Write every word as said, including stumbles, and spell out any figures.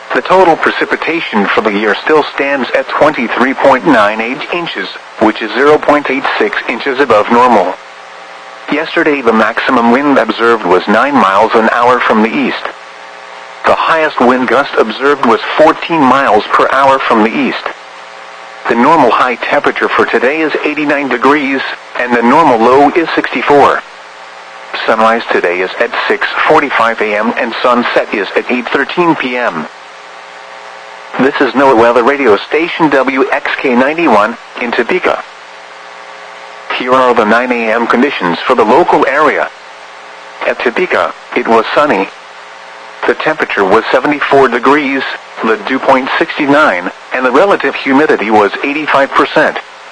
The total precipitation for the year still stands at twenty-three point nine eight inches, which is zero point eight six inches above normal. Yesterday the maximum wind observed was nine miles an hour from the east. The highest wind gust observed was fourteen miles per hour from the east. The normal high temperature for today is eighty-nine degrees, and the normal low is sixty-four. Sunrise today is at six forty-five a m and sunset is at eight thirteen p m This is NOAA Weather Radio Station W X K ninety-one, in Topeka. Here are the nine a m conditions for the local area. At Topeka, it was sunny. The temperature was seventy-four degrees, the dew point sixty-nine, and the relative humidity was eighty-five percent.